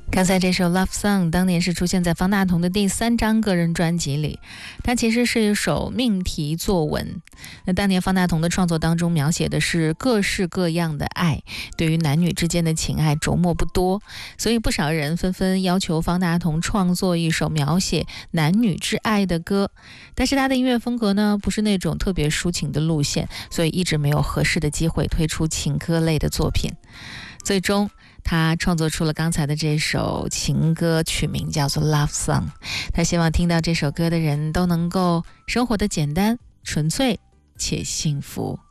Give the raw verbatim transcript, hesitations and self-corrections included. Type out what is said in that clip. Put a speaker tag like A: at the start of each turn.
A: 刚才这首 Love Song 当年是出现在方大同的第三张个人专辑里，它其实是一首命题作文。那当年方大同的创作当中描写的是各式各样的爱，对于男女之间的情爱琢磨不多，所以不少人纷纷要求方大同创作一首描写男女之爱的歌。但是他的音乐风格呢，不是那种特别抒情的路线，所以一直没有合适的机会推出情歌类的作品。最终他创作出了刚才的这首情歌，曲名叫做 Love Song。 他希望听到这首歌的人都能够生活的简单纯粹且幸福。